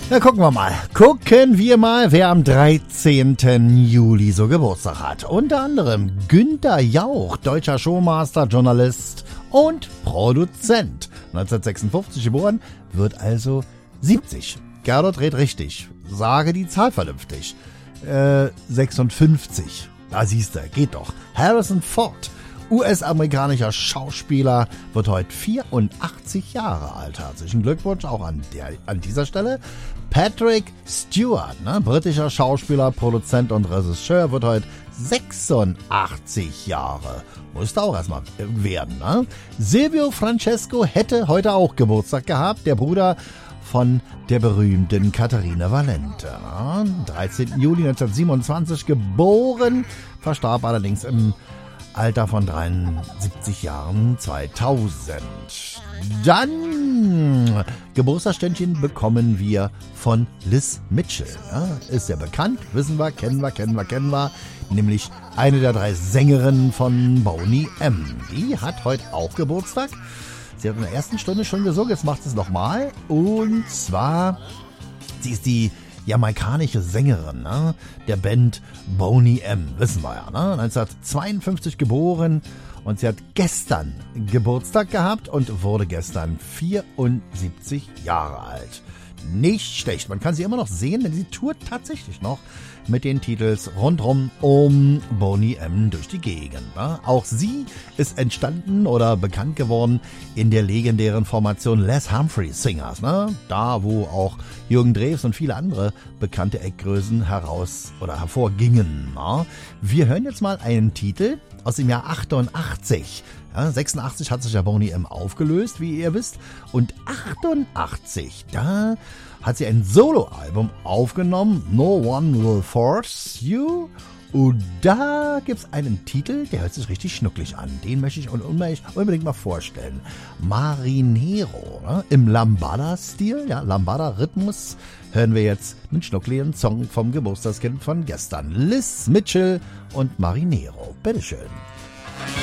Na, gucken wir mal, wer am 13. Juli so Geburtstag hat. Unter anderem Günther Jauch, deutscher Showmaster, Journalist und Produzent. 1956 geboren, wird also 70. Gerdot redet richtig. Sage die Zahl vernünftig. 56. Da siehst du, geht doch. Harrison Ford, US-amerikanischer Schauspieler, wird heute 84 Jahre alt. Herzlichen Glückwunsch auch an dieser Stelle. Patrick Stewart, britischer Schauspieler, Produzent und Regisseur, wird heute 86 Jahre. Musste auch erstmal werden. Silvio Francesco hätte heute auch Geburtstag gehabt, der Bruder von der berühmten Katharina Valente. 13. Juli 1927 geboren, verstarb allerdings im Alter von 73 Jahren 2000. Dann Geburtstagsständchen bekommen wir von Liz Mitchell. Ist ja bekannt, wissen wir, kennen wir. Nämlich eine der 3 Sängerinnen von Boney M. Die hat heute auch Geburtstag. Sie hat in der ersten Stunde schon gesungen, jetzt macht sie es nochmal. Und zwar, sie ist die jamaikanische Sängerin der Band Boney M. Wissen wir ja, 1952 geboren. Und sie hat gestern Geburtstag gehabt und wurde gestern 74 Jahre alt. Nicht schlecht, man kann sie immer noch sehen, denn sie tourt tatsächlich noch mit den Titels rundrum um Boney M. durch die Gegend. Auch sie ist entstanden oder bekannt geworden in der legendären Formation Les Humphreys Singers. Da, wo auch Jürgen Drews und viele andere bekannte Eckgrößen hervorgingen. Wir hören jetzt mal einen Titel aus dem Jahr 88. 86 hat sich ja Boney M. aufgelöst, wie ihr wisst. Und 88, da hat sie ein Soloalbum aufgenommen, No One Will Force You. Und da gibt's einen Titel, der hört sich richtig schnucklig an. Den möchte ich unbedingt mal vorstellen. Marinero, im Lambada-Stil, Lambada-Rhythmus, hören wir jetzt einen schnuckligen Song vom Geburtstagskind von gestern. Liz Mitchell und Marinero. Bitteschön.